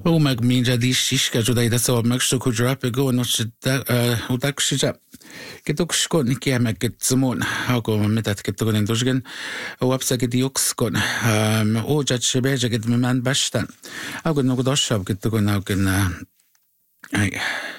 ومك مين جديش كجوداي دا سو مكشو كجراب جو نوش دا وداك شجع كتوك شكون كيما كتسمون هاكو متات كتوكن اندوشجن وابسا كديوكسكون او جات شبيجا كد ممان باشتان هاكو نوكو دوشاب كتوكن هاكن اي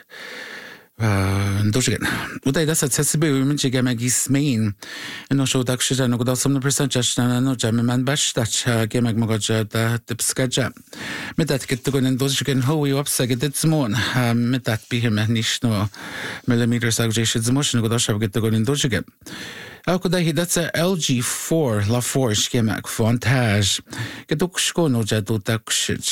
دوشجن ودا دا ساتسبي من جيجا ماجيسمين انه شو داك شجع نوكو دا سمنا برسان جاشتان انو جا ممان باشتاش كيما مغاجا دا تبسكاجا متات كتوكن اندوشجن هو وابسا كدتسمون متات بيهم نيشنو millimeter sagjation zmoshno godashab getogon indojigem. Alko dahi datsa LG4 la forge kemak fontage. Getok shkono jadu takshich.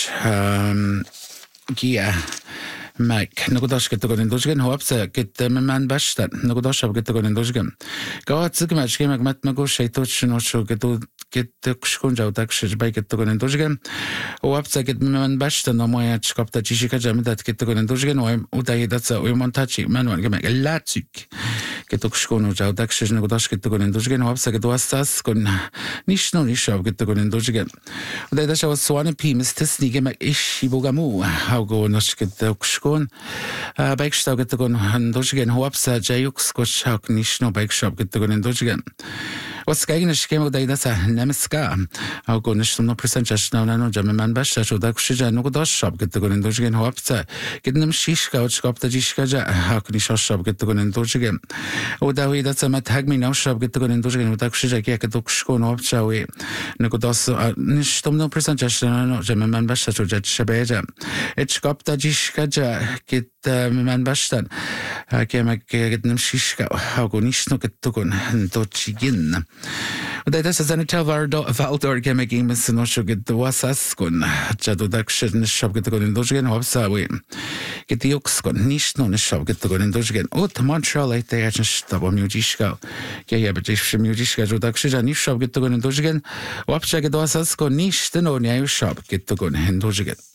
Gia Mike, Nogodash getogon indojigem hoapsa get man bashtan. Nogodashab getogon indojigem. Gawat zigmatch kemak matmago shaitoch no sho geto getok shkonja takshich by getogon indojigem. Hoapsa get man bashtan no moya chkapta chishika jamidat getogon indojigem udahi datsa umontachi manual kemak latsik. Getok shkono jaw takshich nogodash getogon indojigem hoapsa gedwastas kon nishno nishav getogon indojigem. Udahi dasha was swane p mistisni kemak ishi bogamu. How go nosh getok shkon. Bike shop getogon indojigem hoapsa jayuk skochak nishno bike shop getogon indojigem. Was gegen schema udahi datsa nemiska. How go nishno no percentage now no jaman basha sho dakshija nogodash shop getogon indojigem hoapsa gednem shishka uchkapta jishka ja hakni shop getogon indojigem. Udahi datsa mathagmi no shop getogon indojigem dakshija getok shkon hoapsa we nogodas nishtom no percentage no jaman basha sho jatshabeja. Uchkapta jishka ja get man bashtan kemak gednem shishka how go nishno getogon indojigem. Udahi datsa zanitel Valdor kemak imis no sho get wasaskon jadu dakshija shop getogon indojigem hoapsa we Gediokskon nishno nishab getogon indojigem. Ut Montreal ite stabo mujishka. Geya bejish mujishka jodakshija nishab getogon indojigem. Wapcha gedwasaskon nishteno nyayu shab getogon indojigem.